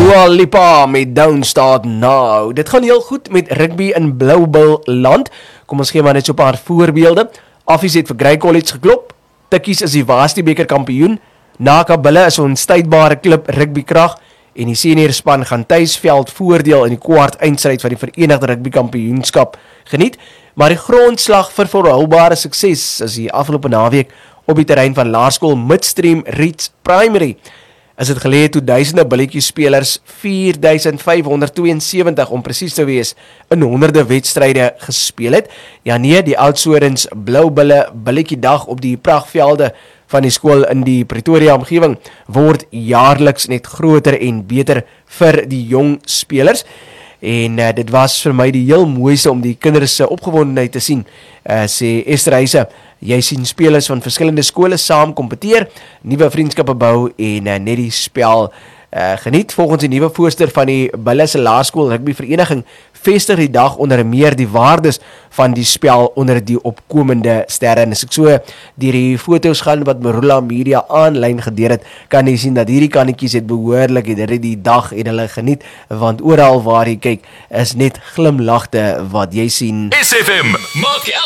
Dua Lipa met Don't Start Now. Dit gaan heel goed met rugby in Bloubil land. Kom ons gee maar net so 'n paar voorbeelde. Affies het vir Grey College geklop. Tikkies is die Waasti beker kampioen. Nakabulle is 'n onstuitbare klip rugbykrag. En die senior span gaan tuisveld voordeel in die kwart eindstryd van die Verenigde Rugby Kampioenskap geniet. Maar die grondslag vir volhoubare sukses is die afgelope naweek op die terrein van Laerskool Midstream Reeds Primary. Is dit geleë toe duisende billetjie spelers 4572 om presies te wees in honderde wedstryde gespeel het. Ja nee, die Oudtshoorns Blou Bulle billetjie dag op die pragtvelde van die skool in die Pretoria omgewing word jaarliks net groter en beter vir die jong spelers. En dit was vir my die heel mooiste om die kinders se opgewondenheid te sien, sê Esther Heise. Jy sien spelers van verskillende skole saam kompeteer, nuwe vriendskappe bou en net die spel geniet. Volgens die nuwe voorsitter van die Bulle se Laerskool Rugby Vereniging vestig die dag onder meer die waardes van die spel onder die opkomende sterre. En as ek so deur die foto's gaan wat Marula Media aanlyn gedeel het, kan jy sien dat hierdie kannetjies het behoorlik die dag en hulle geniet, want oral waar jy kyk is net glimlagte wat jy sien. SFM maak